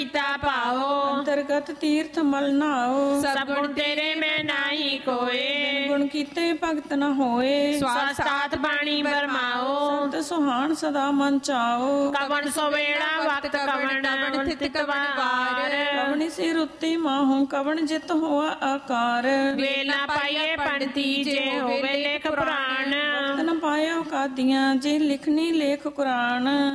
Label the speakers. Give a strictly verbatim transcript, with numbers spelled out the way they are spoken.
Speaker 1: पाओ
Speaker 2: अंतर्गत तीर्थ मल नाओ
Speaker 1: सब गुण तेरे में नाही कोए
Speaker 2: गुण कीते भगत न होए
Speaker 1: स्वास्थात बाणी बरमाओ
Speaker 2: संत सुहान सदा मन चाओ
Speaker 1: कवन सोवेड़ा वक्त कवन स्थित कवन वार
Speaker 2: कवनि सिर उत्ते माहू कवन जित हुआ आकार
Speaker 1: वेला पाइए पंडिती जे होवे लेख पुराण
Speaker 2: न पायो कादियां जे लिखनी लेख कुरान।